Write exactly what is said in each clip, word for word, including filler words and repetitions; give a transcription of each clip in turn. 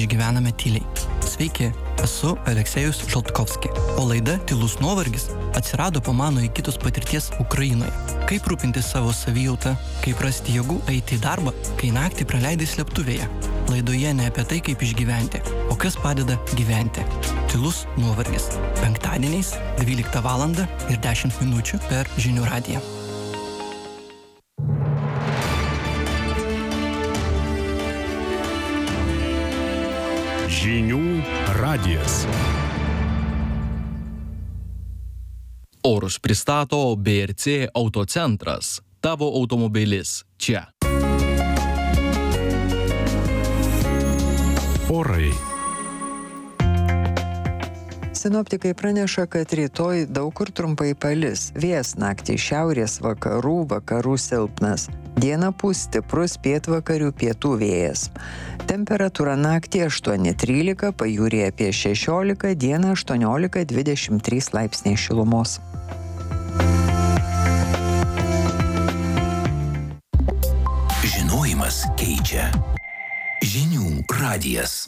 išgyvename tyliai. Sveiki, esu Aleksejus Žaltkovski, o laida Tylus nuovargis atsirado po mano įgytos patirties Ukrainoje. Kaip rūpintis savo savijautą, kaip rasti jėgų eiti į darbą, kai naktį praleidai slėptuvėje. Laidoje ne apie tai, kaip išgyventi, o kas padeda gyventi. Tylus nuovargis. Penktadieniais dvyliktą valandą ir dešimt minučių per Žinių radiją. Žinių radijas. Orus pristato B R C Autocentras. Tavo automobilis čia. Orai. Sinoptikai praneša, kad rytoj daug kur trumpai palis. Vėjas naktį šiaurės vakarų, vakarų silpnas. Dieną pūs stiprus pietvakarių pietų vėjas. Temperatūra naktį aštuoni trylika, pajūryje apie šešiolika, dieną aštuoniolika dvidešimt trys laipsniai šilumos. Žinojimas keičia. Žinių radijas.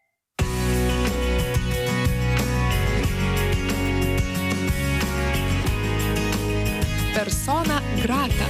Persona grata.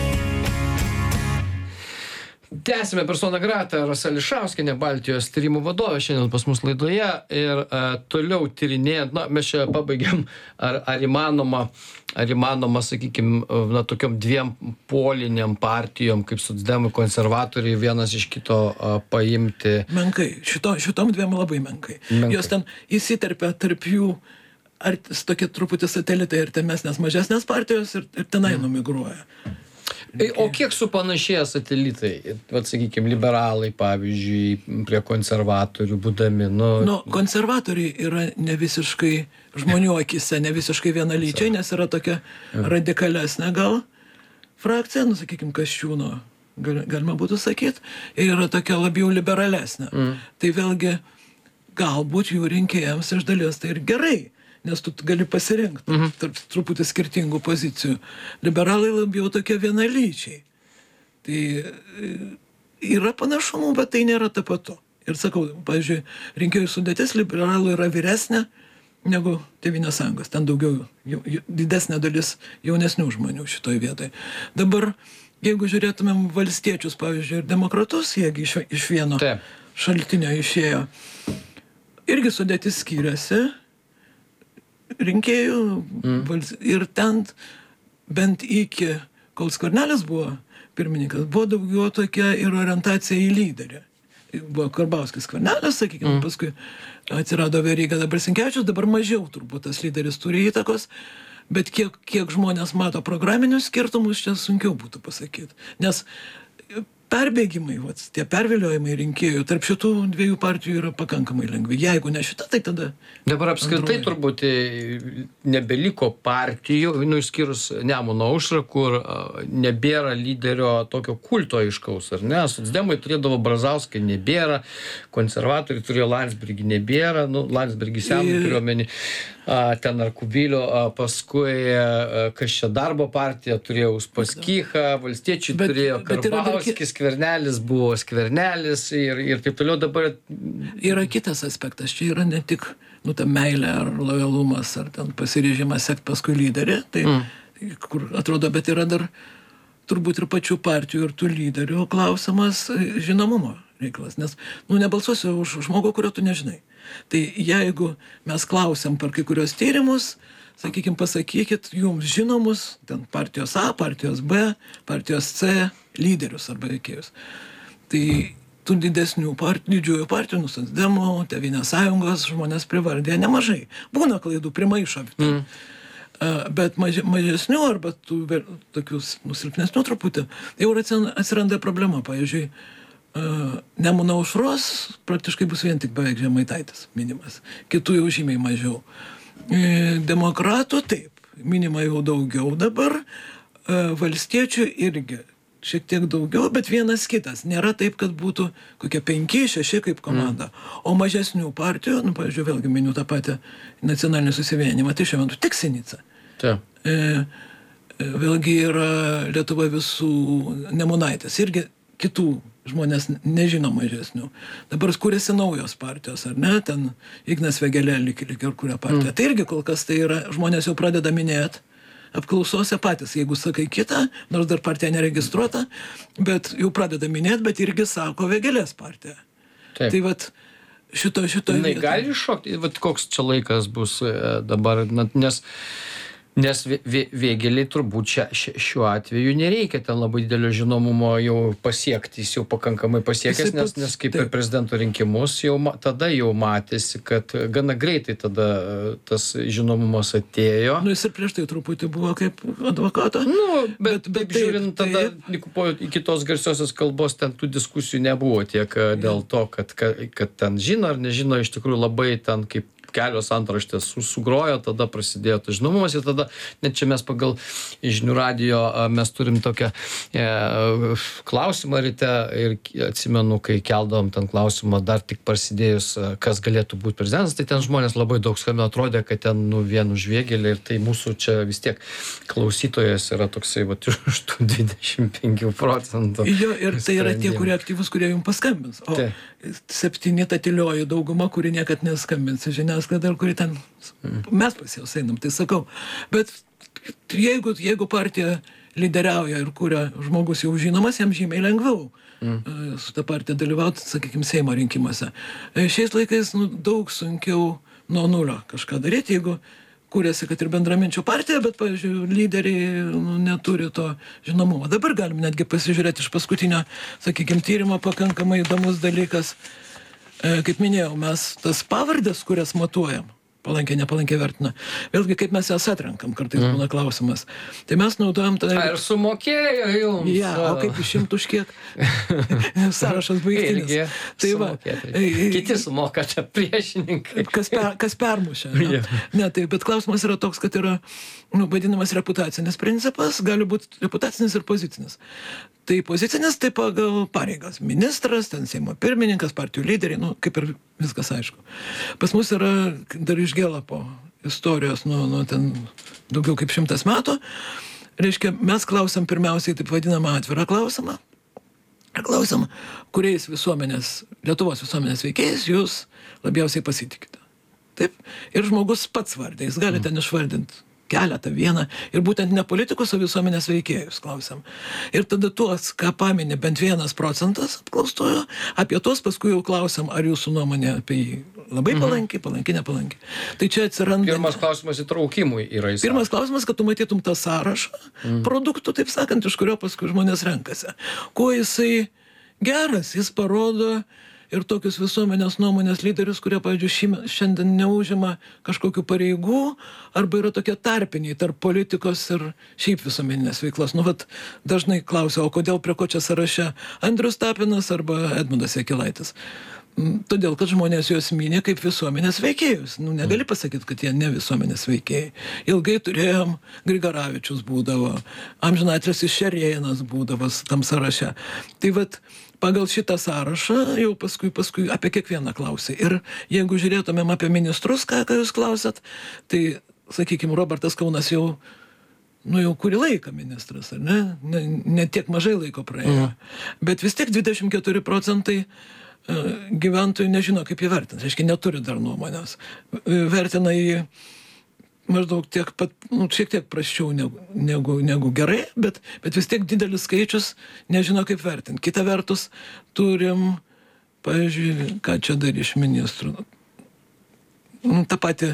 Tęsime Persona grata. Rasa Ališauskienė, Baltijos tyrimų vadovė, šiandien pas mus laidoje ir uh, toliau tyrinėjant, na, mes čia pabaigėm, ar, ar įmanoma, ar įmanoma, sakykime, na, tokiom dviem poliniam partijom, kaip socdemai, konservatoriai, vienas iš kito uh, paimti. Menkai, Šito, šitom dviem labai menkai. menkai. Jos ten įsiterpia tarp jų, ar tokie truputį satelitai, ir temesnės, mažesnės partijos, ir, ir tenai mm. numigruoja. O kiek supanašėja satelitai, vat, sakykime, liberalai, pavyzdžiui, prie konservatorių būdami? Nu, nu, konservatoriai yra ne visiškai žmonių akise, ne visiškai vienalyčiai, nes yra tokia radikalesnė gal frakcija, nu, sakykime, Kasčiūno, gal, galima būtų sakyti, ir yra tokia labiau liberalesnė. Mm. Tai vėlgi, galbūt jų rinkėjams iš dalies tai ir gerai, nes tu gali pasirinkti mhm. tarp truputį skirtingų pozicijų. Liberalai labiau tokie vienalyčiai. Tai yra panašumų, bet tai nėra tapatu. Ir sakau, pavyzdžiui, rinkėjų sudėtis liberalų yra vyresnė negu Tėvynės sąjungos. Ten daugiau, jau, didesnė dalis jaunesnių žmonių šitoj vietoj. Dabar, jeigu žiūrėtumėm valstiečius, pavyzdžiui, ir demokratus, jeigu iš, iš vieno Taip. šaltinio išėjo, irgi sudėtis skiriasi rinkėjų mm. ir ten bent iki, kol Skvernelis buvo pirmininkas, buvo daugiau tokia ir orientacija į lyderį. Buvo Karbauskis, Skvernelis, sakykime, mm. paskui atsirado Veryga, dabar Sinkevičius, dabar mažiau turbūt tas lyderis turi įtakos, bet kiek, kiek žmonės mato programinius skirtumus, čia sunkiau būtų pasakyti. Nes perbėgimai, vat, tie perviliojimai rinkėjų tarp šitų dviejų partijų yra pakankamai lengvi. Jeigu ne šita, tai tada... Dabar apskritai antroji. Turbūt nebeliko partijų, nu, išskyrus Nemuno aušrą, kur nebėra lyderio tokio kulto aiškaus, ar ne? Socdemai turėdavo Brazauską, nebėra, konservatoriai turėjo Landsbergį, nebėra, nu, Landsbergį senų ir... turiuomenį, ten ar Kubilių, paskui kas čia Darbo partija turėjo Uspaskichą, valstiečiai bet, turėjo Karbauskis, Skvernelis buvo Skvernelis ir, ir taip toliau dabar. Yra kitas aspektas, čia yra ne tik, nu, ta meilė ar lojalumas, ar ten pasiryžimas sekti paskui lyderį, tai mm. kur atrodo, bet yra dar turbūt ir pačių partijų ir tų lyderių klausimas žinomumo reikalas, nes, nu, nebalsuosiu už žmogų, kurio tu nežinai. Tai jeigu mes klausiam per kai kurios tyrimus, sakykime, pasakykit jums žinomus, ten partijos A, partijos B, partijos C lyderius arba veikėjus. Tai tų didesnių partijų, didžiųjų partijų, nu, Socdemų, Tėvynės sąjungos žmonės privardė nemažai. Būna klaidų, primaišo. Mm. Bet maž, mažesnių arba tų tokius nusilpnesnių truputį, jau atsiranda problema. Pavyzdžiui, Nemuno aušros praktiškai bus vien tik beveik Žemaitaitis minimas. Kitų jau žymiai mažiau. Demokratų taip, minima jau daugiau dabar. Valstiečių irgi šiek tiek daugiau, bet vienas kitas. Nėra taip, kad būtų kokie penki, šeši kaip komanda. Mm. O mažesnių partijų, nu, pavyzdžiui, vėlgi miniu tą patį nacionalinį susivienimą, tai šiuo metu tik Sinica. Taip. E, vėlgi yra Lietuva visų Nemunaitis. Irgi kitų žmonės nežino mažesnių. Dabar kūrėsi naujos partijos, ar ne? Ten Ignas Vėgėlė lyg ir kuria partiją. Mm. Tai irgi kol kas tai yra, žmonės jau pradeda minėti apklausose patys, jeigu sakai kitą, nors dar partija neregistruota, bet jau pradeda minėti, bet irgi sako Vėgėlės partija. Taip. Tai vat šito, šito... Jis gali iššokti, vat koks čia laikas bus dabar, nes... Nes Vėgėlei turbūt šia, šiuo atveju nereikia ten labai didelio žinomumo jau pasiekti, jis jau pakankamai pasiekęs, nes, nes kaip ir prezidento rinkimus, jau, tada jau matėsi, kad gana greitai tada tas žinomumas atėjo. Nu, jis ir prieš tai truputį buvo kaip advokato. Nu, bet, bet, bet taip, žiūrint, tada taip. Po iki tos garsiosios kalbos ten tų diskusijų nebuvo tiek dėl to, kad, kad, kad ten žino ar nežino, iš tikrųjų labai ten kaip kelios antraštės sugrojo, tada prasidėjo tas žinomumas ir tada, net čia mes pagal žinių radijo, mes turim tokią e, klausimą ryte ir atsimenu, kai keldavom ten klausimą dar tik prasidėjus, kas galėtų būti prezidentas, tai ten žmonės labai daug skambino, atrodė, kad ten nu vien už Vėgėlę ir tai mūsų čia vis tiek klausytojas yra toksai, va, iš tų dvidešimt penkių procentų. Jo, ir tai yra tie, kurie aktyvus, kurie jums paskambins. O tai. Septyni ta tylioji dauguma, kuri niekad neskambins žiniasklaida, kuri ten, mes pas jos einam, tai sakau. Bet jeigu, jeigu partija lyderiauja ir kuria žmogus jau žinomas, jam žymiai lengviau mm. su ta partija dalyvauti, sakykime, Seimo rinkimuose. Šiais laikais nu, daug sunkiau nuo nulio kažką daryti, jeigu kūrėsi, kad ir bendraminčių partija, bet, pavyzdžiui, lyderiai nu, neturi to žinomumo. Dabar galim netgi pasižiūrėti iš paskutinio, sakykime, tyrimo pakankamai įdomus dalykas. E, kaip minėjau, mes tas pavardės, kurias matuojam, palankiai, nepalankiai vertina. Vėlgi, kaip mes jas atrenkam, kartais mm. būna klausimas. Tai mes naudojam... Tai... Ar sumokėjo jums? Ja, o kaip išimt už kiek? Sąrašas baigtinis. Irgi tai va, kiti sumoka čia priešininkai. Kas, per, kas permušia. Ne? Yeah. Ne, tai, bet klausimas yra toks, kad yra nu, vadinamas reputacinis principas, gali būti reputacinis ir pozicinis. Tai pozicinis tai pagal pareigas. Ministras, ten Seimo pirmininkas, partijų lyderiai, nu, kaip ir viskas aišku. Pas mus yra dar iš Gelapo istorijos, nu, nu, ten daugiau kaip šimtas metų. Reiškia, mes klausam pirmiausiai taip vadinamą atvirą klausimą. Klausim, kuriais visuomenės, Lietuvos visuomenės veikėjais jūs labiausiai pasitikite. Taip? Ir žmogus pats vardė, jis gali ten išvardinti keletą, vieną, ir būtent ne politikus, o visuomenės veikėjus klausiam. Ir tada tuos, ką paminė bent vienas procentas apklaustojo, apie tuos paskui jau klausiam, ar jūsų nuomonė apie jį labai palanki, palanki, nepalanki. Tai čia atsiranda... Pirmas klausimas įtraukimui yra įsąrašą. Pirmas klausimas, kad tu matytum tą sąrašą mm. produktų, taip sakant, iš kurio paskui žmonės renkasi. Kuo jisai geras, jis parodo ir tokius visuomenės nuomonės lyderius, kurie, pavyzdžiui, šiandien neužima kažkokių pareigų, arba yra tokie tarpiniai tarp politikos ir šiaip visuomeninės veiklos. Nu, vat, dažnai klausia, o kodėl prie ko čia sąraše Andrius Tapinas arba Edmundas Jakilaitis? Todėl, kad žmonės juos minė kaip visuomenės veikėjus. Nu, negali pasakyti, kad jie ne visuomenės veikėjai. Ilgai turėjom, Grigaravičius būdavo, amžinatilsis Šerėjinas būdavo tam sąraše. Tai vat, pagal šitą sąrašą jau paskui, paskui apie kiekvieną klausė. Ir jeigu žiūrėtumėm apie ministrus, ką, ką jūs klausėt, tai, sakykime, Robertas Kaunas jau, nu jau kurį laiką ministras, ar ne? Ne, ne tiek mažai laiko praėjo. Mm. Bet vis tiek dvidešimt keturi procentai gyventojų nežino, kaip jį vertins. Reiškia, neturi dar nuomonės. Vertina jį maždaug tiek pat, nu, šiek tiek prasčiau negu, negu, negu gerai, bet, bet vis tiek didelis skaičius nežino, kaip vertinti. Kita vertus, turim, pavyzdžiui, ką čia dar iš ministrų. Nu, tą patį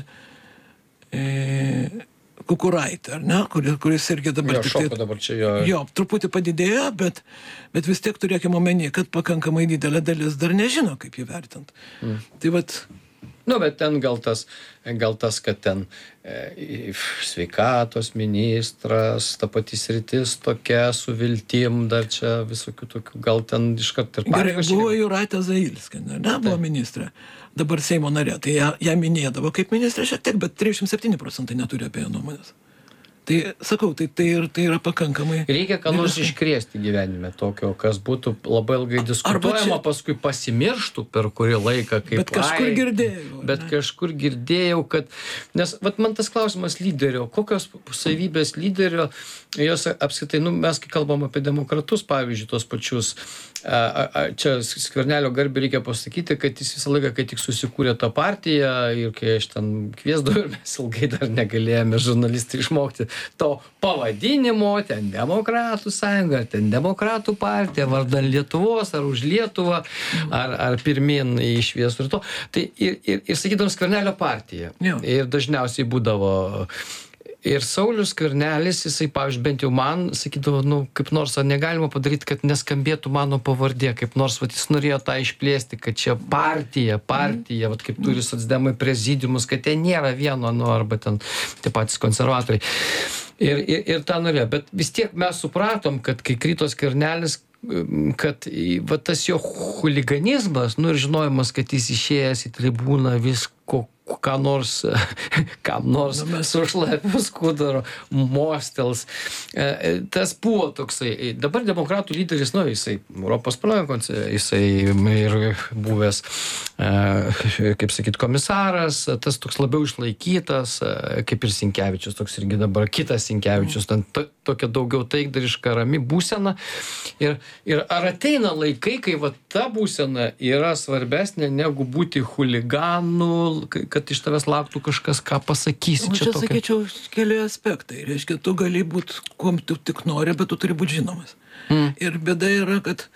e, Kukuraitį, ar ne? Kuris, kuris irgi dabar... Jo, šoko dabar čia jo... Jo, truputį padidėjo, bet, bet vis tiek turėkime omeny, kad pakankamai didelė dalis dar nežino, kaip jį vertinti. Mm. Tai vat... Nu, bet ten gal tas, gal tas kad ten e, sveikatos ministras, ta pati sritis tokia, su viltim, dar čia visokių tokių, gal ten iškart ir pareigos. Gerai, buvo Jūratė Zailskė, ne, ne, buvo ministrė, dabar Seimo narė, tai ją, ją minėdavo kaip ministrė šiek tiek, bet trisdešimt septyni procentai neturi apie ją nuomonės. Tai, sakau, tai, tai, ir, tai yra pakankamai... Reikia ką nors iškrėsti gyvenime tokio, kas būtų labai ilgai diskutuojama, čia... paskui pasimirštų per kurį laiką. Kaip, bet kažkur ai, girdėjau. Bet ne? kažkur girdėjau, kad... Nes vat, man tas klausimas lyderio, kokios savybės lyderio, jos apskritai, nu, mes kai kalbam apie demokratus, pavyzdžiui, tos pačius a, a, čia Skvernelio garbei reikia pasakyti, kad jis visą laiką, kai tik susikūrė tą partiją ir kai aš ten kviesdavau ir mes ilgai dar negalėjome žurnalistai išmokti to pavadinimo, ten Demokratų sąjunga, ten Demokratų partija, vardan Lietuvos, ar už Lietuvą, ar, ar pirmin į šviesų ir to. Tai ir, ir, ir sakydam Skvernelio partija. Jo. Ir dažniausiai būdavo. Ir Saulius Skvernelis, jisai, pavyzdžiui, bent jau man, sakydavo, nu, kaip nors, ar negalima padaryti, kad neskambėtų mano pavardė, kaip nors, vat, jis norėjo tą išplėsti, kad čia partija, partija, vat, kaip turi socdemai prezidiumus, kad ten nėra vieno, nu, arba ten tie patys konservatoriai. Ir, ir, ir tą norėjo, bet vis tiek mes supratom, kad kai krito Skvernelis, kad va, tas jo chuliganizmas, nu ir žinojimas, kad jis išėjęs į tribūną visko, ką nors, kam nors su šlapiu skuduru mostels. Tas buvo toksai. Dabar demokratų lyderis, nu, jisai Europos parlamento, jisai ir buvęs, kaip sakyt, komisaras, tas toks labiau išlaikytas, kaip ir Sinkevičius, toks irgi dabar kitas Sinkevičius, ten to, tokia daugiau taikdariška rami būsena. Ir, ir ar ateina laikai, kai va ta būsena yra svarbesnė negu būti chuliganu, kad iš tavęs lauktų kažkas, ką pasakysi. Čia, čia tokia... sakyčiau, keli aspektai. Reiškia, tu gali būti, kuom tu tik nori, bet tu turi būti žinomas. Mm. Ir bėda yra, kad,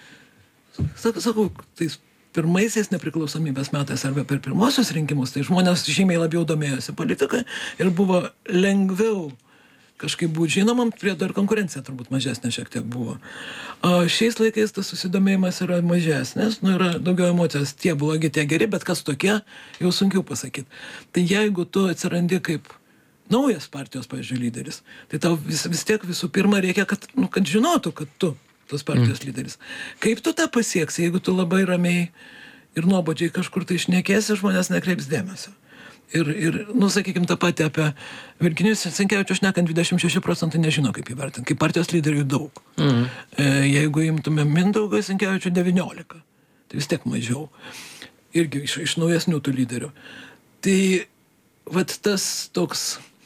sakau, tais pirmaisiais nepriklausomybės metais arba per pirmosius rinkimus, tai žmonės žymiai labiau domėjosi politiką ir buvo lengviau kažkaip būti žinomam, prie dar konkurencija turbūt mažesnė šiek tiek buvo. O šiais laikais tas susidomėjimas yra mažesnės, nu yra daugiau emocijos, tie blogi, tie geri, bet kas tokie, jau sunkiau pasakyti. Tai jeigu tu atsirandi kaip naujas partijos, pavyzdžiui, lyderis, tai tau vis, vis tiek visų pirma reikia, kad, nu, kad žinotų, kad tu tos partijos mm. lyderis. Kaip tu tą pasieksi, jeigu tu labai ramiai ir nuobodžiai kažkur tai šnekėsi, žmonės nekreips dėmesio. Ir, ir nu, sakykime, tą patį apie Virginijus Sinkevičių šnekant, dvidešimt šeši procentai nežino, kaip įvertinti, kaip partijos lyderių daug. Mm. E, jeigu imtume Mindaugą Sinkevičių devyniolika, tai vis tiek mažiau. Irgi iš, iš naujesnių tų lyderių. Tai vat tas toks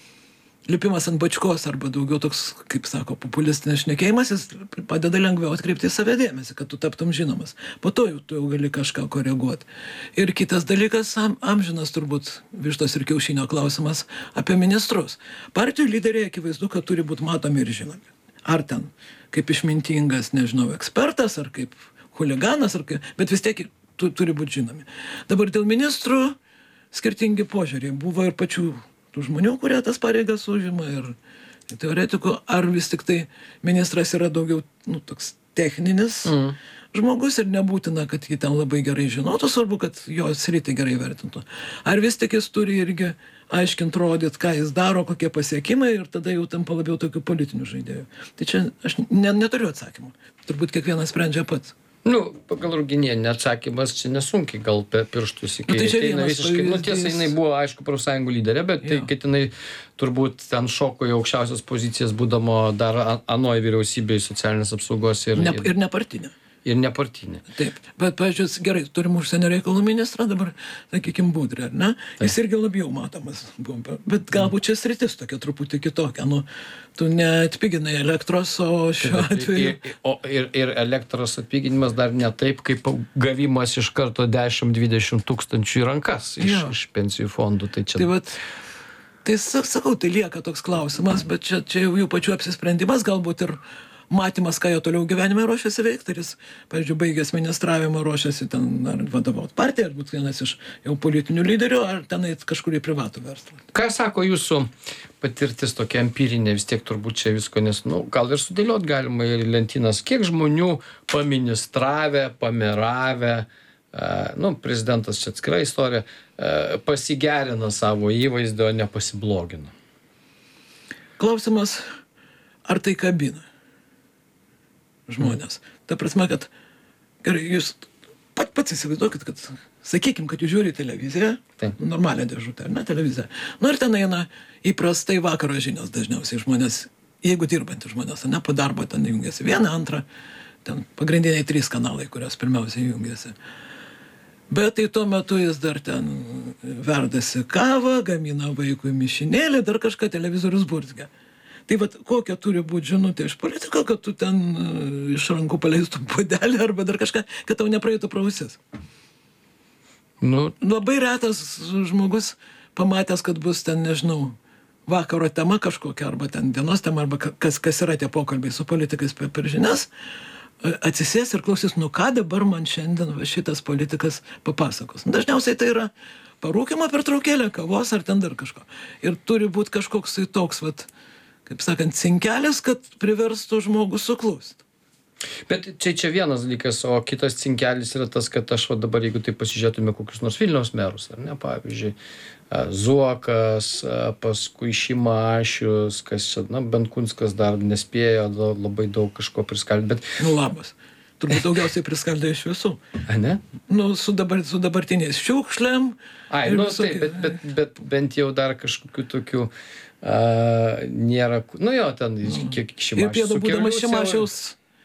lipimas ant bačkos arba daugiau toks, kaip sako, populistinis šnekėjimas, jis padeda lengviau atkreipti į save dėmesį, kad tu taptum žinomas. Po to jau tu jau gali kažką koreguoti. Ir kitas dalykas, am, amžinas turbūt vištos ir kiaušinio klausimas apie ministrus. Partijų lyderiai akivaizdu, kad turi būti matomi ir žinomi. Ar ten kaip išmintingas, nežinau, ekspertas, ar kaip chuliganas, ar kaip, bet vis tiek tu, turi būti žinomi. Dabar dėl ministrų skirtingi požiūriai. Buvo ir pačių tų žmonių, kurie tas pareigas užima, ir teoretikų, ar vis tik tai ministras yra daugiau, nu, toks techninis mm. žmogus ir nebūtina, kad jį ten labai gerai žinotų, svarbu, kad jo sritį gerai vertintų. Ar vis tik jis turi irgi aiškint, rodyt, ką jis daro, kokie pasiekimai, ir tada jau tampa labiau tokių politinių žaidėjų. Tai čia aš ne, neturiu atsakymų. Turbūt kiekvienas sprendžia pats. Nu, pagal Ruginienę atsakymas čia nesunkiai gal per pirštus iki. Nu, tai čia ateina vienas visiškai, nu, tiesa, pavyzdys. jinai buvo, aišku, profsąjungų lyderė, bet tai, kad jinai turbūt ten šoko į aukščiausias pozicijas, būdamo dar a- anoj vyriausybėje socialinės apsaugos ir, Ne, ir, ir nepartinė. ir nepartinė. Taip, bet, pavyzdžiui, gerai, turim užsienio reikalų ministrą, dabar, sakykim, Budrį, ar ne? Jis irgi labiau matomas buvo, bet galbūt čia sritis tokia truputį kitokia, nu, tu neatpiginai elektros, o šiuo atveju... Ir, o, ir, ir elektros atpiginimas dar ne taip, kaip gavimas iš karto dešimt dvidešimt tūkstančių į rankas iš, Jo. iš pensijų fondų. Tai čia... Tai vat, tai sa- sakau, tai lieka toks klausimas, bet čia, čia jau jų pačių apsisprendimas, galbūt ir matymas, ką jo toliau gyvenime ruošiasi veikti, ir jis, pavyzdžiui, baigęs ministravimą, ruošiasi ten ar vadovauti partijai, ar būti vienas iš jau politinių lyderių, ar ten eit kažkur į privatų verslą. Ką sako jūsų patirtis tokia empirinė, vis tiek turbūt čia visko, nes, nu, gal ir sudėliot galima ir į lentynas, kiek žmonių paministravę, pameravę, uh, nu, prezidentas čia atskira istorija, uh, pasigerina savo įvaizdį, o nepasiblogina. Klausimas, ar tai kabina žmonės. Ta prasme, kad gerai, jūs pat, pats įsivaizduokit, kad sakykim, kad jūs žiūri televiziją, Taip. normalią dėžutę, ar ne, televiziją. Nu ir ten eina įprastai vakaro žinios dažniausiai žmonės, jeigu dirbantys žmonės, ne, po darbo ten jungiasi vieną, antrą, ten pagrindiniai trys kanalai, kurios pirmiausiai jungiasi. Bet tai tuo metu jis dar ten verdasi kavą, gamina vaikui mišinėlį, dar kažką televizorius burzgia. Tai vat kokia turi būti žinutė iš politiko, kad tu ten uh, iš rankų paleistum puodelį arba dar kažką, kad tau nepraeitų pro ausis. Nu, Labai retas žmogus pamatęs, kad bus ten, nežinau, vakaro tema kažkokia, arba ten dienos tema, arba kas, kas yra tie pokalbiai su politikais per, per žinias, atsisės ir klausys, nu ką dabar man šiandien va, šitas politikas papasakos. Dažniausiai tai yra parūkimo pertraukėlė, kavos ar ten dar kažko. Ir turi būti kažkoks tai toks, vat, kaip sakant, cinkelis, kad priverstų žmogų suklust. bet čia, čia vienas dalykas, o kitas cinkelis yra tas, kad aš va dabar, jeigu tai pasižiūrėtume kokius nors Vilniaus merus, ar ne, pavyzdžiui, Zuokas, paskui Šimašius, kas čia, na, Benkunskas dar nespėjo labai daug kažko priskaldyti, bet... Nu labas. Turbūt daugiausiai priskaldė iš visų. A, ne? Nu, su, dabar, su dabartiniais šiukšlėm. Ai, ir nu visokie- taip, bet, bet, bet bent jau dar kažkokių tokių uh, nėra, nu jo, ten kiek Ir Šimašius. pėdo su būdamas Kiriliu Šimašiaus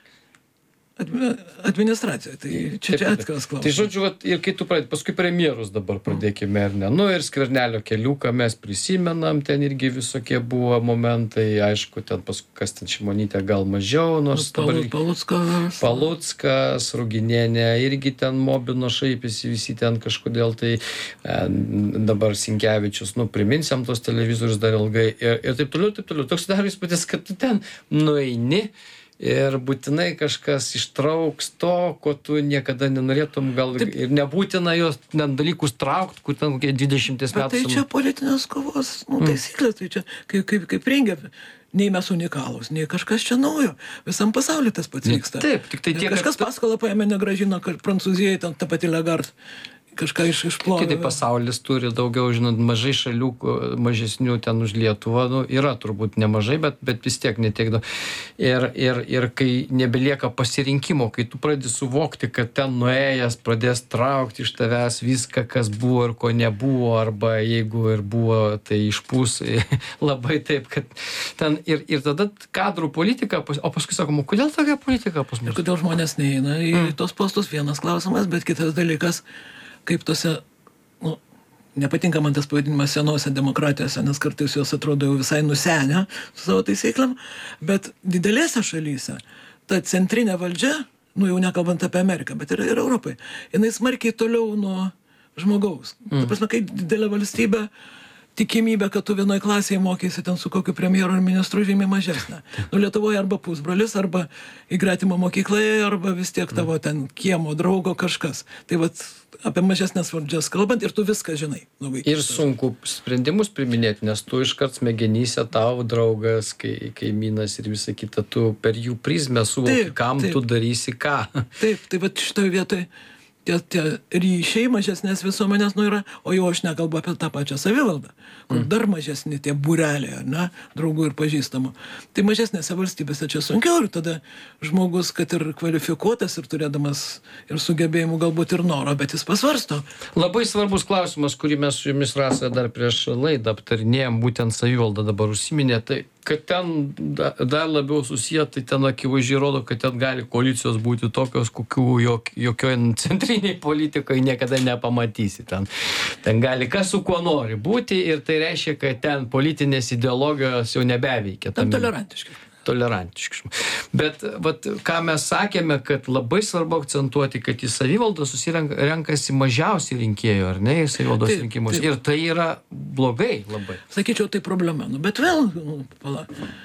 admi- administracijoje. Tai čia, čia Taip, atskiras Tai klausimas. žodžiu, vat, ir kai tu pradėt, paskui premjerus dabar pradėkime, ar ne? Nu ir Skvernelio keliuką mes prisimenam, ten irgi visokie buvo momentai, aišku, ten paskui kas ten Šimonytė gal mažiau, nors dabar... Palu- Paluckas. Paluckas, Ruginienė irgi ten mobino, šaipėsi visi ten kažkodėl, tai e, dabar Sinkevičius, nu, priminsiam tos televizorius dar ilgai ir, ir taip toliau, taip toliau. Toks dar įspūdis, kad tu ten nueini ir būtinai kažkas ištrauks to, ko tu niekada nenorėtum, gal Taip. ir nebūtina jos ten dalykus traukti, kur ten kokie dvidešimties Bet metų. tai čia politinės kovos nu, taisyklė, tai čia kaip, kaip, kaip rengia. Nei mes unikalūs, nei kažkas čia naujo. Visam pasauliu tas pats vyksta. Taip, tik tai tiek, kad Kažkas tu- paskolą paėmė, negrąžino, kad Prancūzijai ten ta pati Lagarde kažką iš, išplovė. Kitaip pasaulis turi daugiau, žinot, mažai šalių, ko- mažesnių ten už Lietuvą, nu, yra turbūt nemažai, bet, bet vis tiek netiek daug. Ir, ir, ir kai nebelieka pasirinkimo, kai tu pradedi suvokti, kad ten nuėjęs pradės traukti iš tavęs viską, kas buvo ir ko nebuvo, arba jeigu ir buvo, tai išpūs labai taip, kad ten ir, ir tada kadrų politika, pas- o paskui sakoma, kodėl tokia politika pas Ir mus? kodėl žmonės neina į mm. tos postus, vienas klausimas, bet kitas dalykas, kaip tose, nu, nepatinka man tas pavadinimas senose demokratijose, nes kartais jos atrodo jau visai nusenę su savo taisyklėm, bet didelėse šalyse ta centrinė valdžia, nu jau nekalbant apie Ameriką, bet ir, ir Europai, jinai smarkiai toliau nuo žmogaus. Mm. Ta prasme, kai didelė valstybė, tikimybė, kad tu vienoj klasėje mokysi ten su kokiu premjeru ar ministru žymiai mažesnė. Nu, Lietuvoje arba pusbrolis, arba į gretimą mokyklą, arba vis tiek tavo ten kiemo draugo kažkas. Tai vat apie mažesnės valdžias kalbant ir tu viską žinai. Nu, Ir sunku sprendimus priminėti, nes tu iškart smegenyse tavo draugas, kai, kaimynas ir visa kita, tu per jų prizmę suvoki, Taip, kam taip. tu darysi ką. Taip, tai vat šitoje vietoje tie, tie ryšiai mažesnės visuomenės nu yra, o jau aš nekalbu apie tą pačią savivaldą, kur mm. dar mažesni tie būreliai, ar ne, draugų ir pažįstamų. Tai mažesnėse valstybėse čia sunkiau ir tada žmogus, kad ir kvalifikuotas ir turėdamas ir sugebėjimų galbūt ir noro, bet jis pasvarsto. Labai svarbus klausimas, kurį mes su jumis Rasa dar prieš laidą aptarinėjom, būtent savivalda dabar užsiminė, tai kad ten da, dar labiau susiję, tai ten akivaizdžiai rodo, kad ten gali koalicijos būti tokios, kokių jok, jokioj centriniai politikai niekada nepamatysi. Ten, ten gali kas su kuo nori būti ir tai reiškia, kad ten politinės ideologijos jau nebeveikia. Tam Tame- tolerantiški. tolerantiški. Bet vat, ką mes sakėme, kad labai svarbu akcentuoti, kad į savivaldą susirenkasi mažiausiai rinkėjų, ar ne, į savivaldos Taip, rinkimus. taip. Ir tai yra blogai labai. Sakyčiau, tai problema. Nu, bet vėl, nu, pala,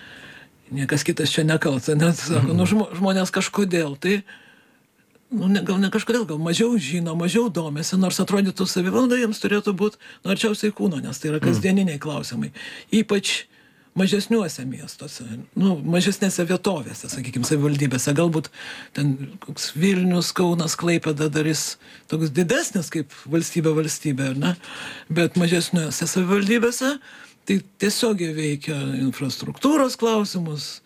niekas kitas čia nekalta, net sako, nu, žmo, žmonės kažkodėl, tai, nu, ne, gal ne kažkodėl, gal mažiau žino, mažiau domisi, nors atrodytų savivalda jiems turėtų būti nu, arčiausiai kūno, nes tai yra kasdieniniai klausimai. Ypač mažesniuose miestuose, nu, mažesnėse vietovėse, sakykime, savivaldybėse, galbūt ten koks Vilnius, Kaunas, Klaipėda darys toks didesnis kaip valstybė valstybė, ar ne? Bet mažesniuose savivaldybėse tai tiesiogiai veikia infrastruktūros klausimus,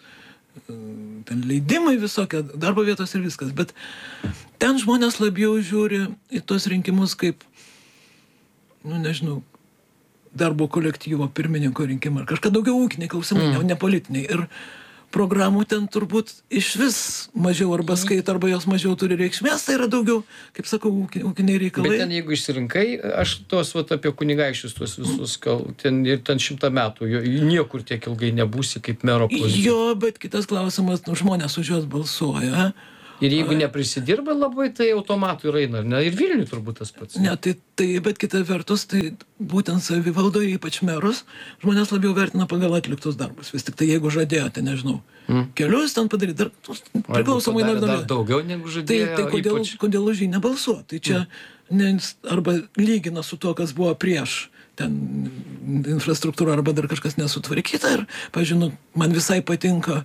ten leidimai visokie, darbo vietos ir viskas, bet ten žmonės labiau žiūri į tos rinkimus kaip, nu, nežinau, darbo kolektyvo pirmininko rinkimą, ar kažką daugiau ūkiniai klausimai, mm. ne, ne politiniai. Ir programų ten turbūt iš vis mažiau arba skaito, arba jos mažiau turi reikšmės, tai yra daugiau, kaip sakau, ūki- ūkiniai reikalai. Bet ten jeigu išsirinkai, aš tos vat, apie kunigaikščius tuos visus, kal, ten, ir ten šimtą metų, jo, niekur tiek ilgai nebūsi kaip mero pozicija. Jo, bet kitas klausimas, nu, žmonės už juos balsuoja. Ir jeigu neprisidirba labai, tai automatu ir eina, ar ne? Ir Vilniui turbūt tas pats. Ne, tai, tai, bet kita vertus, tai būtent savivaldoje, ypač merus, žmonės labiau vertina pagal atliktus darbus. Vis tik tai jeigu žadėjote, nežinau, mm. kelius ten padaryti, dar priklausomai nuo dar daugiau negu Tai, žadėjo. tai kodėl, ypač... kodėl už jį nebalsuoti? Tai čia ne, arba lygina su tuo, kas buvo prieš ten infrastruktūra, arba dar kažkas nesutvarkyta. Ir, pavyzdžiui, nu, man visai patinka,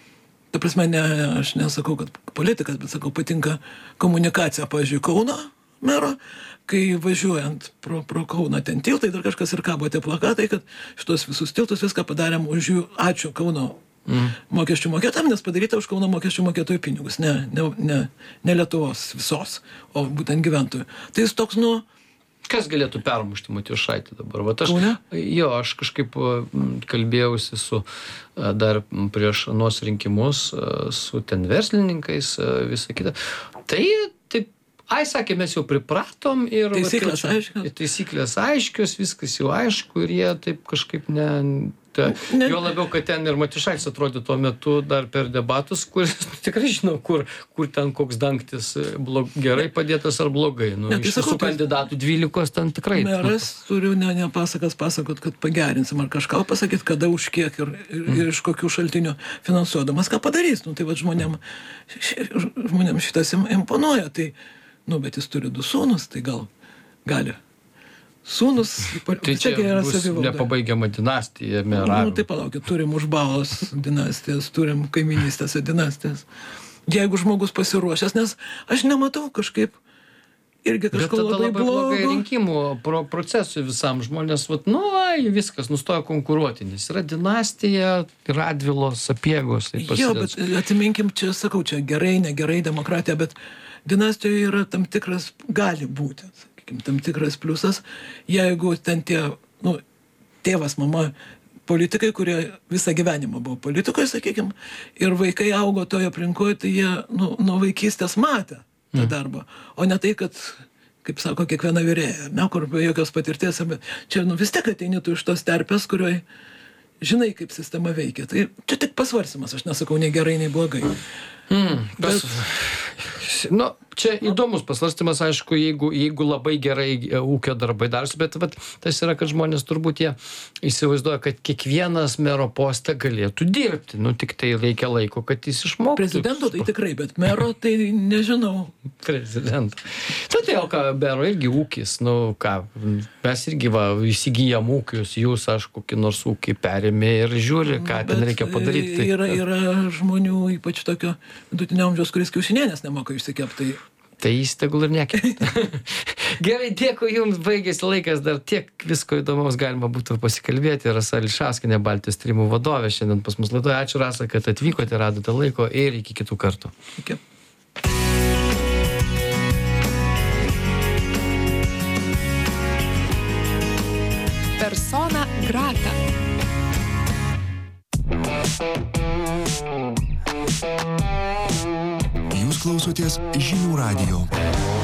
ta prasme, ne, aš nesakau, kad politikas, bet sakau, patinka komunikacija, pavyzdžiui, Kauno mero, kai važiuojant pro, pro Kauną ten tiltai, dar kažkas ir kabo tie plakatai, kad šitos visus tiltus viską padarėm už jų, ačiū Kauno mm. mokesčių mokėtam, nes padaryta už Kauno mokesčių mokėtojų pinigus, ne, ne, ne, ne Lietuvos visos, o būtent gyventojų. Tai jis toks, nu, Kas galėtų permušti Matijošaitį dabar? Vat aš, Kaune? jo, aš kažkaip m, kalbėjausi su a, dar m, prieš anuos rinkimus a, su ten verslininkais, a, visą kitą. Tai taip, ai, sakė, mes jau pripratom ir... Taisyklės va, aiškios. Taisyklės aiškios, viskas jau aišku ir jie taip kažkaip ne... Ta, Ne. jo labiau, kad ten ir Matijošaitis atrodė tuo metu dar per debatus, kur tikrai žinau, kur, kur ten koks dangtis blog, gerai padėtas ar blogai. Nu, Ne, tai iš sakau, visų tai- kandidatų dvylikos ten tikrai. meras turiu ne, ne pasakas pasakot, kad pagerinsim ar kažką pasakyti, kada už kiek ir, ir, ir iš kokių šaltinių finansuodamas, ką padarys. Nu, tai va žmonėm, š- žmonėm šitas im- imponuoja. Tai, nu, bet jis turi du sūnus, tai gal gali. Sūnus, Tai čia yra bus savivalda. nepabaigiama dinastija Nu, merų. tai palaukit, turim užbalos dinastijas, turim kaiminystės dinastijas. Jeigu žmogus pasiruošęs, nes aš nematau kažkaip irgi Bet kažko tada labai, labai blogai blogo. rinkimų pro, procesui visam žmonės, vat, nu, ai, viskas, nustoja konkuruoti, nes yra dinastija, Radvilos, Sapiegos. Tai Jo, prasideda. bet atsiminkim, čia sakau, čia gerai, negerai demokratija, bet dinastijoje yra tam tikras, gali būti, sakykim, tam tikras pliusas, jeigu ten tie, nu, tėvas, mama, politikai, kurie visą gyvenimą buvo politikoje, sakykim, ir vaikai augo toje aplinkoje, tai jie, nu, nuo vaikystės matė tą darbą, o ne tai, kad, kaip sako, kiekviena vyrėja, ne, kur be jokios patirties, bet čia, nu, vis tiek ateini tu iš tos terpės, kurioje žinai, kaip sistema veikia. Tai čia tik pasvarsimas, aš nesakau nei gerai, nei blogai. Mm, pas, nu, čia įdomus pasvarstymas, aišku, jeigu, jeigu labai gerai e, ūkio darbai darosi, bet vat, tas yra, kad žmonės turbūt jie įsivaizduoja, kad kiekvienas mero postą galėtų dirbti, nu tik tai reikia laiko, kad jis išmoktų. Prezidento tai tikrai, bet mero tai nežinau. Prezidentą. Tai tai, o ką, mero irgi ūkis, nu ką, mes irgi va, įsigijam ūkius, jūs, aš kokį nors ūkį perėmė ir žiūri, ką ten Bet reikia padaryti. Tai, Yra, yra žmonių, ypač tokio vidutinio amžiaus, kuris kiaušinienės nemoka išsikepti. Tai jis tegul ir nekepia. Gerai, dėkui Jums, baigėsi laikas, dar tiek visko įdomaus galima būtų pasikalbėti. Rasa Ališauskienė, Baltijos tyrimų vadovė, šiandien pas mus laidoje. Ačiū, Rasa, kad atvykote, radote laiko ir iki kitų kartų. Iki. Persona grata. Jūs klausotės žinių radijo.